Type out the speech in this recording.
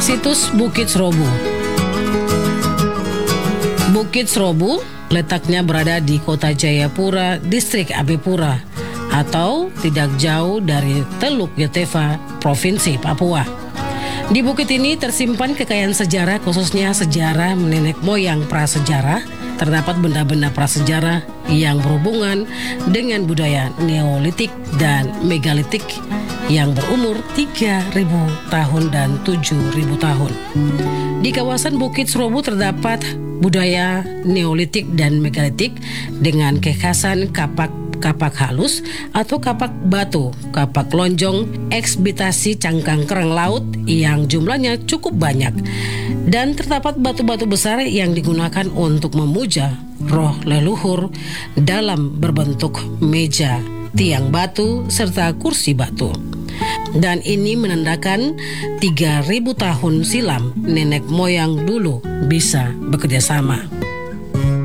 Situs Bukit Serobu. Bukit Serobu letaknya berada di Kota Jayapura, Distrik Abipura, atau tidak jauh dari Teluk Yotefa, Provinsi Papua. Di bukit ini tersimpan kekayaan sejarah, khususnya sejarah nenek moyang prasejarah. Terdapat benda-benda prasejarah yang berhubungan dengan budaya Neolitik dan Megalitik yang berumur 3.000 tahun dan 7.000 tahun. Di kawasan Bukit Serobu terdapat budaya Neolitik dan Megalitik dengan kekhasan kapak halus atau kapak batu, kapak lonjong, ekshibitasi cangkang kerang laut yang jumlahnya cukup banyak, dan terdapat batu-batu besar yang digunakan untuk memuja roh leluhur dalam berbentuk meja, tiang batu, serta kursi batu. Dan ini menandakan 3.000 tahun silam nenek moyang dulu bisa bekerja sama.